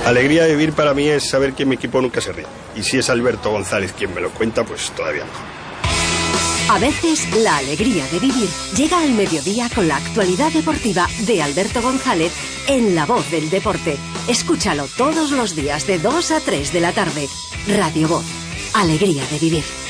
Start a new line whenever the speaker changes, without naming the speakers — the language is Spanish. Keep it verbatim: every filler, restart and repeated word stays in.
Alegría de vivir para mí es saber que mi equipo nunca se ríe. Y si es Alberto González quien me lo cuenta, pues todavía mejor.
A veces la alegría de vivir llega al mediodía con la actualidad deportiva de Alberto González en La Voz del Deporte. Escúchalo todos los días de dos a tres de la tarde. Radio Voz. Alegría de vivir.